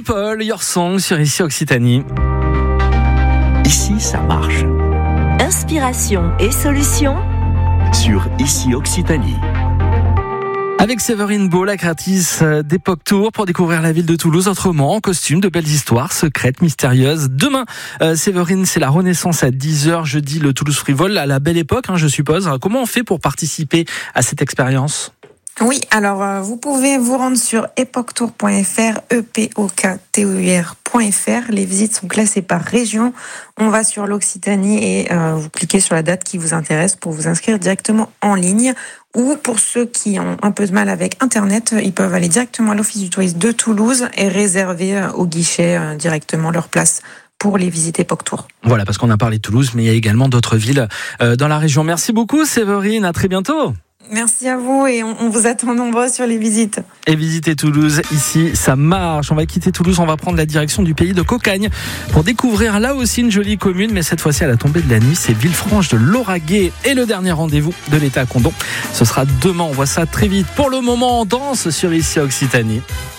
People, Your Song sur Ici Occitanie. Ici, ça marche. Inspiration et solutions Sur Ici Occitanie. Avec Séverine Beau, la créatrice d'Epoch Tour, pour découvrir la ville de Toulouse autrement, en costume, de belles histoires secrètes, mystérieuses. Demain, Séverine, c'est la Renaissance à 10h, jeudi, le Toulouse Frivole, à la belle époque, je suppose. Comment on fait pour participer à cette expérience ? Oui, alors vous pouvez vous rendre sur epochtour.fr, epoktour.fr. Les visites sont classées par région. On va sur l'Occitanie et vous cliquez sur la date qui vous intéresse pour vous inscrire directement en ligne. Ou pour ceux qui ont un peu de mal avec Internet, ils peuvent aller directement à l'Office du tourisme de Toulouse et réserver au guichet directement leur place pour les visites Epoch Tour. Voilà, parce qu'on a parlé de Toulouse, mais il y a également d'autres villes dans la région. Merci beaucoup Séverine, à très bientôt. Merci à vous et on vous attend nombreux sur les visites. Et visitez Toulouse, ici ça marche. On va quitter Toulouse, on va prendre la direction du pays de Cocagne pour découvrir là aussi une jolie commune, mais cette fois-ci à la tombée de la nuit, c'est Villefranche de Lauragais. Et le dernier rendez-vous de l'été à Condom, ce sera demain, on voit ça très vite. Pour le moment, on danse sur Ici Occitanie.